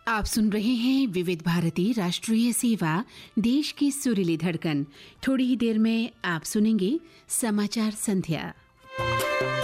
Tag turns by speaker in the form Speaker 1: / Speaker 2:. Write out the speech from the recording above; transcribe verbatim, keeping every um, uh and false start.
Speaker 1: आप सुन रहे हैं विविध भारती राष्ट्रीय सेवा, देश की सुरीली धड़कन। थोड़ी ही देर में आप सुनेंगे समाचार संध्या।